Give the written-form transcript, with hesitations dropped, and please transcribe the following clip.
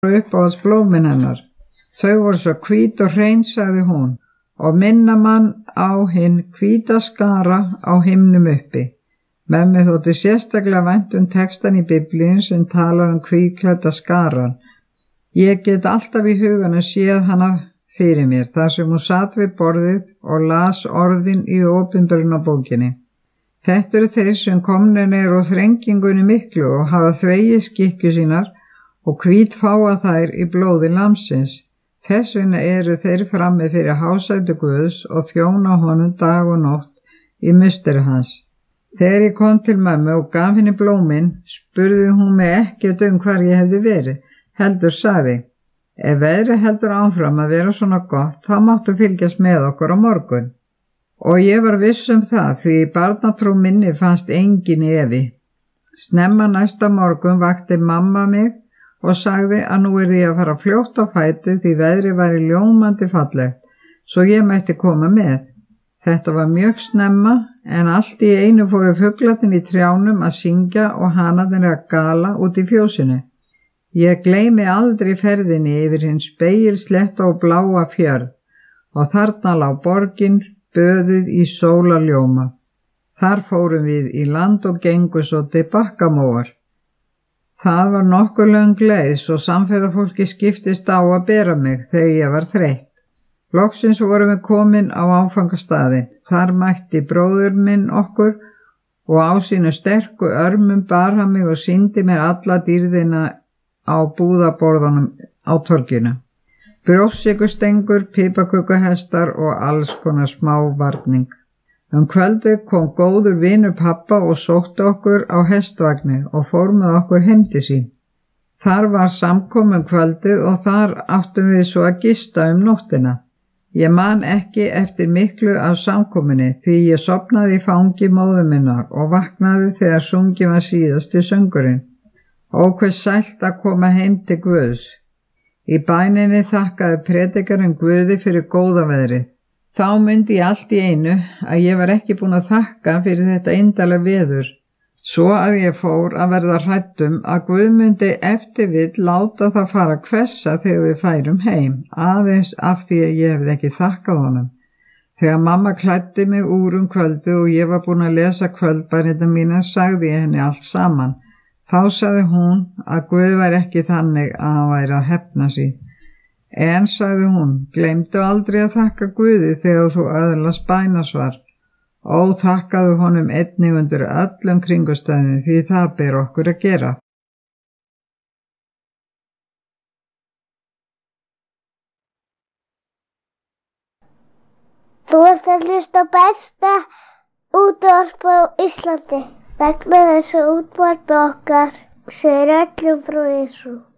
uppáhaldsblómin hennar. Þau voru svo hvít og hrein, sagði hún, og minna mann á hinn hvíta skara á himnum uppi. Mömmu þótti sérstaklega vænt textan í Biblíunni sem talar hvítklædda skaran. Ég get alltaf í huganum séð hana fyrir mér, þar sem hún sat við borðið og las orðin í opinberunarbókinni. Þetta eru þeir sem komnir eru á þrengingunni miklu og hafa þvegið skikkju sínar og hvítfáa þær í blóði lambsins. Þess vegna eru þeir frammi fyrir hásæti Guðs og þjóna honum dag og nótt í musteri hans. Þegar ég kom til mömmu og gaf henni blómin, spurði hún mig ekkert hvar ég hefði verið, heldur sagði: ef veðrið heldur áfram að vera svona gott, þá máttu fylgjast með okkur á morgun. Og ég var viss það, því í barnatrú minni fannst engin efi. Snemma næsta morgun vakti mamma mig og sagði að nú yrði ég að fara fljótt á fætur því veðrið væri ljómandi fallegt, svo ég mætti koma með. Þetta var mjög snemma, en allt í einu fóru fuglarnir í trjánum að syngja og hanarnir að gala út í fjósinu. Ég gleymi aldrei ferðinni yfir hinn spegilsletta og bláa fjörð og þarna lá borgin böðuð í sólarljóma. Þar fórum við í land og gengu svo til Bakkamóar. Það var nokkuð löng leið svo samferðafólki skiptist á að bera mig þegar ég var þreytt. Loksins vorum við komin á áfangastaðinn. Þar mætti bróðir minn okkur og á sínu sterku örmum bar hann mig og sýndi mér alla dýrðina á búðaborðunum á torginu. Brjóstsykurstengur, piparkökuhestar og alls konar smávarning. Kvöldið kom góður vinur pabba og sótti okkur á hestvagni og fór með okkur heim til sín. Þar var samkomin kvöldið og þar áttum við svo að gista nóttina. Ég man ekki eftir miklu af samkominni því ég sofnaði í fangi móður minnar og vaknaði þegar sungið var síðasti söngurinn. Ó, hve sælt að koma heim til Guðs. Í bæninni þakkaði predikarinn Guði fyrir góða veðrið. Þá myndi ég allt í einu að ég var ekki búin að þakka fyrir þetta yndalega veður, svo að ég fór að verða hrædd að Guð myndi eftir vill láta það fara að hvessa þegar við færum heim, aðeins af því að ég hefði ekki þakkað honum. Þegar mamma klæddi mig úr kvöldið og ég var búin að lesa kvöldbænirnar mínar, sagði ég henni allt saman. Þá sagði hún að Guð væri ekki þannig að hann væri að hefna sín. En, sagði hún, gleymdu aldrei að þakka Guði þegar þú öðlast bænasvar. Ó, þakkaðu honum einnig undir öllum kringumstæðum því það ber okkur að gera. Þú ert að hlusta á besta útvarp á Íslandi. Vegna þess að útvarp okkar segir öllum frá Jesú.